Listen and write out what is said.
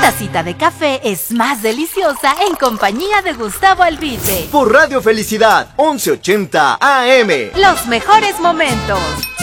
tacita de café es más deliciosa en compañía de Gustavo Albite. Por Radio Felicidad, 1180 AM. Los mejores momentos.